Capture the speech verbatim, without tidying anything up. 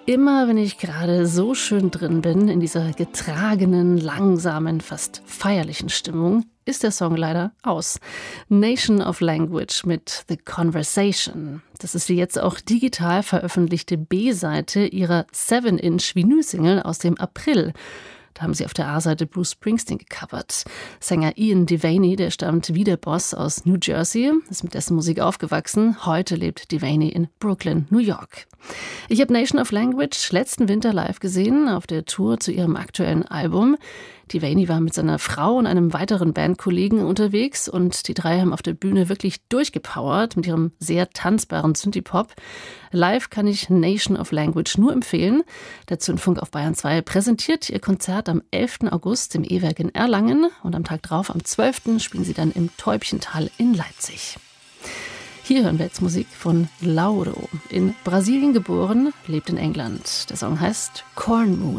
Immer wenn ich gerade so schön drin bin, in dieser getragenen, langsamen, fast feierlichen Stimmung, ist der Song leider aus. Nation of Language mit The Conversation. Das ist die jetzt auch digital veröffentlichte B-Seite ihrer seven inch Vinyl-Single aus dem April. Da haben sie auf der A-Seite Bruce Springsteen gecovert. Sänger Ian Devaney, der stammt wie der Boss aus New Jersey, ist mit dessen Musik aufgewachsen. Heute lebt Devaney in Brooklyn, New York. Ich habe Nation of Language letzten Winter live gesehen, auf der Tour zu ihrem aktuellen Album. Devaney war mit seiner Frau und einem weiteren Bandkollegen unterwegs und die drei haben auf der Bühne wirklich durchgepowert mit ihrem sehr tanzbaren Synthie-Pop. Live kann ich Nation of Language nur empfehlen. Der Zündfunk auf Bayern zwei präsentiert ihr Konzert am elften August im E-Werk in Erlangen und am Tag drauf, am zwölften spielen sie dann im Täubchental in Leipzig. Hier hören wir jetzt Musik von Lauro. In Brasilien geboren, lebt in England. Der Song heißt Corn Moon.